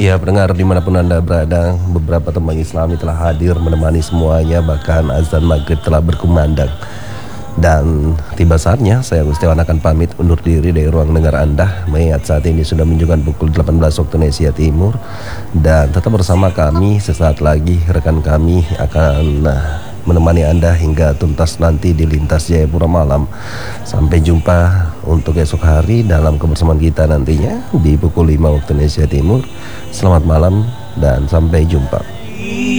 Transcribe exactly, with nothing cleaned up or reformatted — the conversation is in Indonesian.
Iya, pendengar dimanapun Anda berada, beberapa teman Islami telah hadir menemani semuanya, bahkan azan maghrib telah berkumandang. Dan tiba saatnya saya Gustiawan akan pamit undur diri dari ruang dengar Anda, mengingat saat ini sudah menunjukkan pukul delapan belas waktu Indonesia Timur. Dan tetap bersama kami, sesaat lagi rekan kami akan nah, menemani Anda hingga tuntas nanti di Lintas Jayapura Malam. Sampai jumpa untuk esok hari dalam kebersamaan kita nantinya di pukul lima waktu Indonesia Timur. Selamat malam dan sampai jumpa.